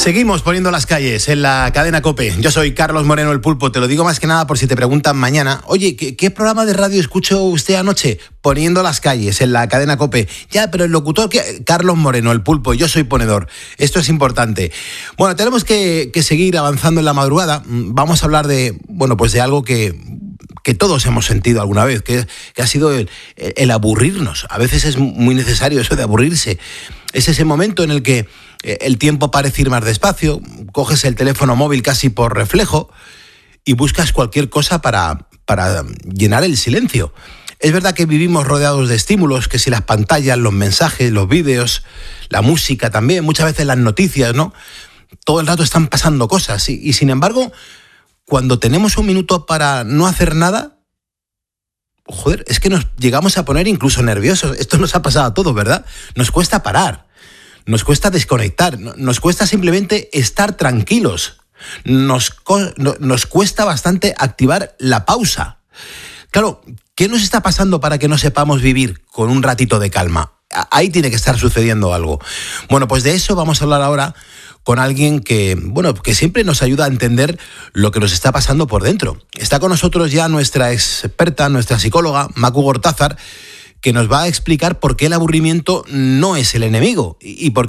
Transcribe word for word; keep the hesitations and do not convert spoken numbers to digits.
Seguimos poniendo las calles en la cadena COPE. Yo soy Carlos Moreno, el Pulpo. Te lo digo más que nada por si te preguntan mañana. Oye, ¿qué, qué programa de radio escuchó usted anoche? Poniendo las calles en la cadena COPE. Ya, pero el locutor, ¿qué? Carlos Moreno, el Pulpo. Yo soy ponedor. Esto es importante. Bueno, tenemos que, que seguir avanzando en la madrugada. Vamos a hablar de, bueno, pues de algo que... que todos hemos sentido alguna vez, que, que ha sido el, el aburrirnos. A veces es muy necesario eso de aburrirse. Es ese momento en el que el tiempo parece ir más despacio, coges el teléfono móvil casi por reflejo y buscas cualquier cosa para, para llenar el silencio. Es verdad que vivimos rodeados de estímulos, que si las pantallas, los mensajes, los vídeos, la música también, muchas veces las noticias, ¿no? Todo el rato están pasando cosas y, y sin embargo... cuando tenemos un minuto para no hacer nada, joder, es que nos llegamos a poner incluso nerviosos. Esto nos ha pasado a todos, ¿verdad? Nos cuesta parar, nos cuesta desconectar, nos cuesta simplemente estar tranquilos, nos, nos cuesta bastante activar la pausa. Claro, ¿qué nos está pasando para que no sepamos vivir con un ratito de calma? Ahí tiene que estar sucediendo algo. Bueno, pues de eso vamos a hablar ahora con alguien que, bueno, que siempre nos ayuda a entender lo que nos está pasando por dentro. Está con nosotros ya nuestra experta, nuestra psicóloga, Macu Gortázar, que nos va a explicar por qué el aburrimiento no es el enemigo y por qué